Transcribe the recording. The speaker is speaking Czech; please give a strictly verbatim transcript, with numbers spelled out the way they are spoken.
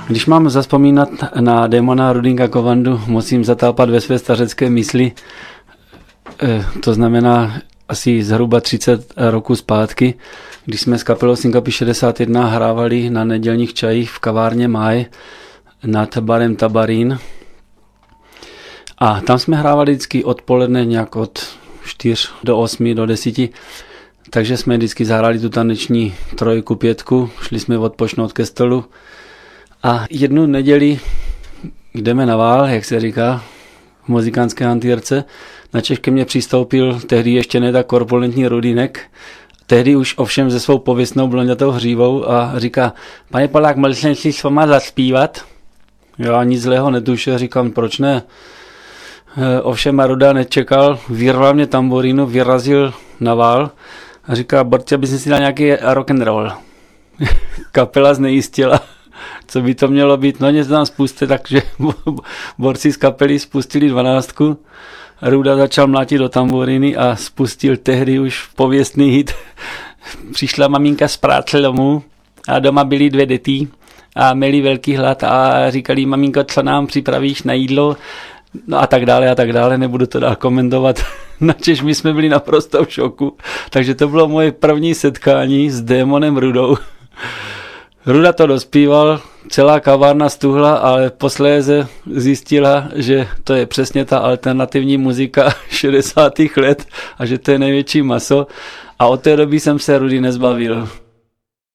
Když mám zazpomínat na démona Rudinka Kovandu, musím zatápat ve své stařecké mysli. To znamená asi zhruba třicet roků zpátky, když jsme s kapelou Syncope šedesát jedna hrávali na nedělních čajích v kavárně Maj nad barem Tabarín. A tam jsme hrávali vždycky odpoledne nějak od čtyř do osmi, do deseti. Takže jsme vždycky zahráli tu taneční trojku, pětku, šli jsme odpočnout ke stolu. A jednu neděli jdeme na vál, jak se říká, v muzikánské hantýrce. Na Češ ke mně přistoupil tehdy ještě ne tak korpulentní Rudinek, tehdy už ovšem se svou pověstnou blonďatou hřívou a říká: pane Polák, mohl jsem si s váma zaspívat? Já nic zlého netušil, říkám, proč ne? E, ovšem Ruda nečekal, vyrval mě tamburínu, vyrazil na vál a říká: Borci, aby si dal nějaký rock and roll. Kapela znejistila, co by to mělo být, no něco tam spustit, takže borci z kapely spustili dvanáctku. Ruda začal mlátit do tamburiny a spustil tehdy už pověstný hit. Přišla maminka z práce domů a doma byly dvě děti a měli velký hlad a říkali: maminko, co nám připravíš na jídlo? No a tak dále a tak dále, nebudu to dál komentovat. Načež my jsme byli naprosto v šoku. Takže to bylo moje první setkání s démonem Rudou. Ruda to dospíval, celá kavárna stuhla, ale posléze zjistila, že to je přesně ta alternativní muzika šedesátých let a že to je největší maso. A od té doby jsem se Rudy nezbavil.